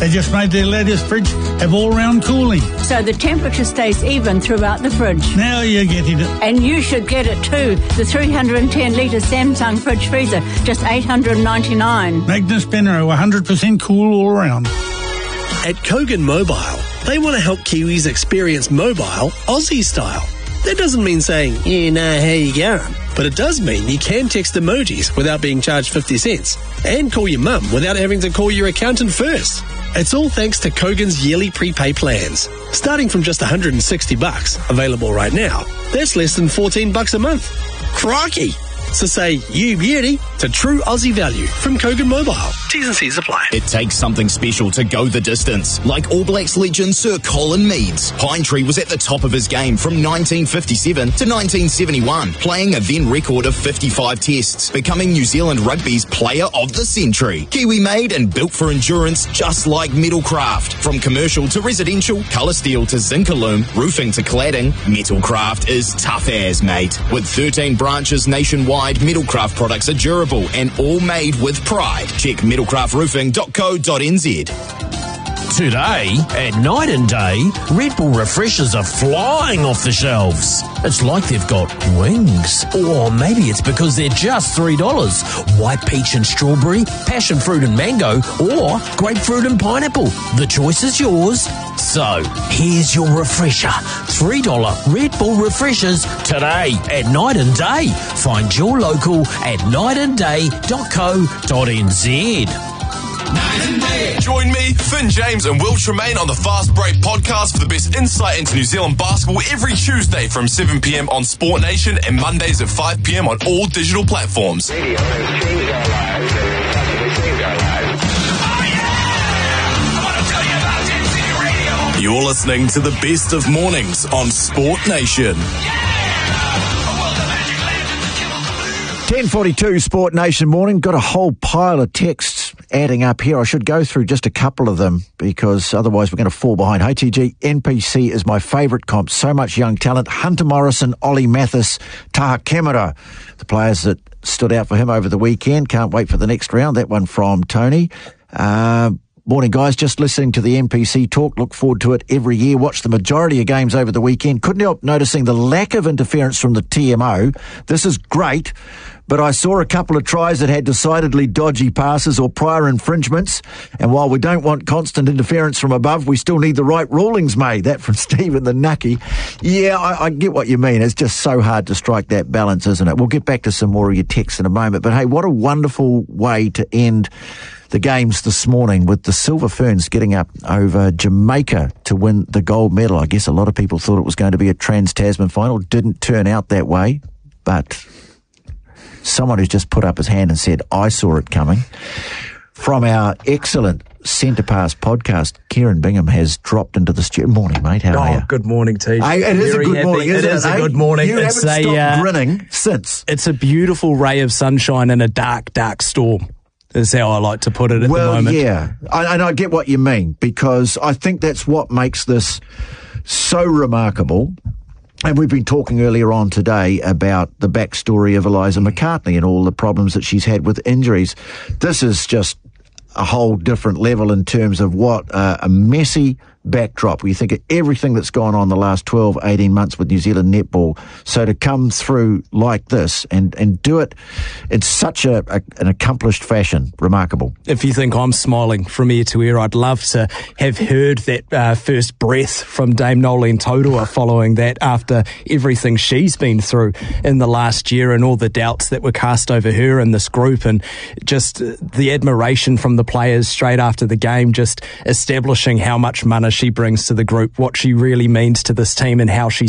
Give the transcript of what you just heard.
They just made their latest fridge have all-round cooling. So the temperature stays even throughout the fridge. Now you're getting it. And you should get it too. The 310-litre Samsung fridge freezer, just $899. Magnus Benro, 100% cool all around. At Kogan Mobile, they want to help Kiwis experience mobile Aussie style. That doesn't mean saying, you know how you going, but it does mean you can text emojis without being charged 50 cents and call your mum without having to call your accountant first. It's all thanks to Kogan's yearly prepay plans. Starting from just $160, available right now, that's less than $14 a month. Crikey! So say you beauty to true Aussie value from Kogan Mobile. T's and C's apply. It takes something special to go the distance, like All Blacks legend Sir Colin Meads. Pinetree was at the top of his game from 1957 to 1971, playing a then record of 55 tests, becoming New Zealand Rugby's Player of the Century. Kiwi-made and built for endurance, just like Metalcraft. From commercial to residential, colour steel to Zincalume, roofing to cladding, Metalcraft is tough as, mate. With 13 branches nationwide, Metalcraft products are durable and all made with pride. Check metalcraftroofing.co.nz. Today, at Night and Day, Red Bull refreshers are flying off the shelves. It's like they've got wings. Or maybe it's because they're just $3. White peach and strawberry, passion fruit and mango, or grapefruit and pineapple. The choice is yours. So, here's your refresher. $3 Red Bull refreshers today at Night and Day. Find your local at nightandday.co.nz. Join me, Finn James and Will Tremaine on the Fast Break podcast for the best insight into New Zealand basketball every Tuesday from 7 p.m. on Sport Nation and Mondays at 5 p.m. on all digital platforms. You're listening to the best of mornings on Sport Nation. 10:42 Sport Nation morning. Got a whole pile of texts adding up here. I should go through just a couple of them because otherwise we're going to fall behind. HTG, NPC is my favourite comp. So much young talent. Hunter Morrison, Ollie Mathis, Taha Kemera, the players that stood out for him over the weekend. Can't wait for the next round. That one from Tony. Morning, guys. Just listening to the NPC talk. Look forward to it every year. Watched the majority of games over the weekend. Couldn't help noticing the lack of interference from the TMO. This is great, but I saw a couple of tries that had decidedly dodgy passes or prior infringements. And while we don't want constant interference from above, we still need the right rulings made. That from Stephen the Nucky. Yeah, I get what you mean. It's just so hard to strike that balance, isn't it? We'll get back to some more of your texts in a moment. But hey, what a wonderful way to end the games this morning with the Silver Ferns getting up over Jamaica to win the gold medal. I guess a lot of people thought it was going to be a Trans-Tasman final. Didn't turn out that way, but someone who's just put up his hand and said, I saw it coming. From our excellent Centre Pass podcast, Kieran Bingham has dropped into the studio. Morning, mate. How are you? Good morning, T. Hey, it is a good morning, isn't it? It is a good morning. You haven't stopped grinning since. It's a beautiful ray of sunshine in a dark, dark storm. Is how I like to put it at the moment. Well, yeah, and I get what you mean, because I think that's what makes this so remarkable. And we've been talking earlier on today about the backstory of Eliza McCartney and all the problems that she's had with injuries. This is just a whole different level in terms of what a messy backdrop. We think of everything that's gone on the last 12, 18 months with New Zealand netball. So to come through like this and do it in such an accomplished fashion, remarkable. If you think I'm smiling from ear to ear, I'd love to have heard that first breath from Dame Nolene Taurua following that after everything she's been through in the last year and all the doubts that were cast over her and this group, and just the admiration from the players straight after the game, just establishing how much mana she brings to the group, what she really means to this team and how she's